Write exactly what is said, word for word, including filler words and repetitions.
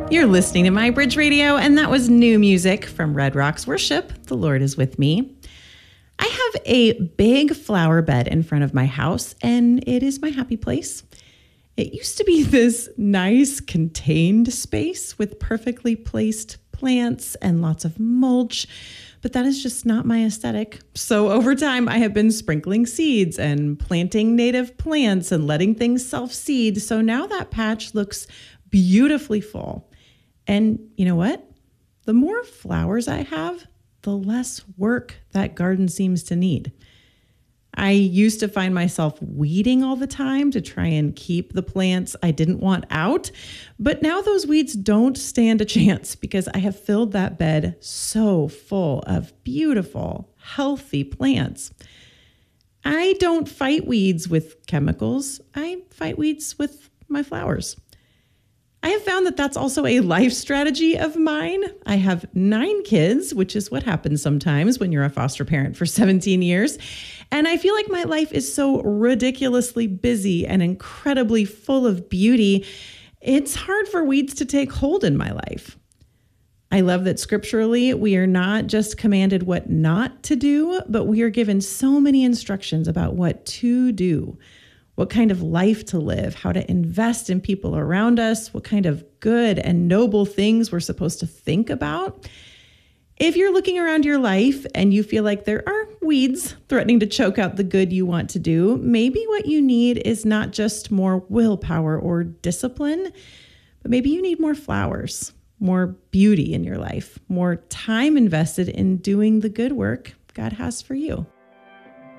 You're listening to My Bridge Radio, and that was new music from Red Rocks Worship, The Lord is With Me. I have a big flower bed in front of my house, and it is my happy place. It used to be this nice, contained space with perfectly placed plants and lots of mulch, but that is just not my aesthetic. So over time, I have been sprinkling seeds and planting native plants and letting things self-seed. So now that patch looks beautifully full. And you know what? The more flowers I have, the less work that garden seems to need. I used to find myself weeding all the time to try and keep the plants I didn't want out. But now those weeds don't stand a chance because I have filled that bed so full of beautiful, healthy plants. I don't fight weeds with chemicals. I fight weeds with my flowers. I have found that that's also a life strategy of mine. I have nine kids, which is what happens sometimes when you're a foster parent for seventeen years. And I feel like my life is so ridiculously busy and incredibly full of beauty. It's hard for weeds to take hold in my life. I love that scripturally, we are not just commanded what not to do, but we are given so many instructions about what to do. What kind of life to live, how to invest in people around us, what kind of good and noble things we're supposed to think about. If you're looking around your life and you feel like there are weeds threatening to choke out the good you want to do, maybe what you need is not just more willpower or discipline, but maybe you need more flowers, more beauty in your life, more time invested in doing the good work God has for you.